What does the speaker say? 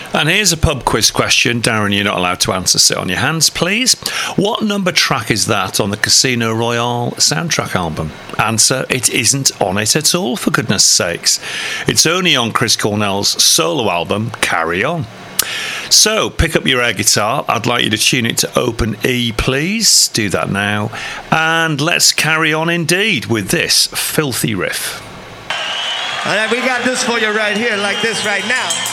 And here's a pub quiz question. Darren, you're not allowed to answer. Sit on your hands, please. What number track is that on the Casino Royale soundtrack album? Answer, it isn't on it at all, for goodness sakes. It's only on Chris Cornell's solo album, Carry On. So, pick up your air guitar. I'd like you to tune it to open E, please. Do that now. And let's carry on indeed with this filthy riff. All right, we got this for you right here, like this right now.